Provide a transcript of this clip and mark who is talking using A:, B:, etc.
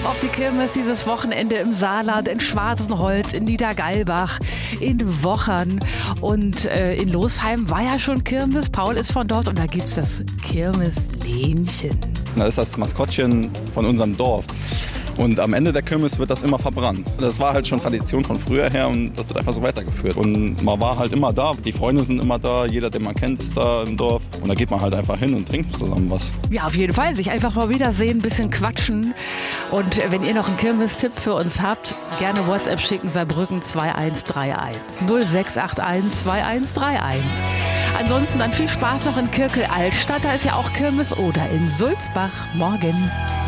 A: ab auf die Kirmes dieses Wochenende im Saarland, in Schwarzenholz, in Niedergalbach, in Wochern und in Losheim war ja schon Kirmes. Paul ist von dort und da gibt's das Kirmeslähnchen.
B: Das ist das Maskottchen von unserem Dorf. Und am Ende der Kirmes wird das immer verbrannt. Das war halt schon Tradition von früher her und das wird einfach so weitergeführt. Und man war halt immer da, die Freunde sind immer da, jeder, den man kennt, ist da im Dorf. Und da geht man halt einfach hin und trinkt zusammen was.
A: Ja, auf jeden Fall, sich einfach mal wiedersehen, ein bisschen quatschen. Und wenn ihr noch einen Kirmes-Tipp für uns habt, gerne WhatsApp schicken, Saarbrücken 2131 0681 2131. Ansonsten dann viel Spaß noch in Kirkel-Altstadt, da ist ja auch Kirmes, oder in Sulzbach. Morgen.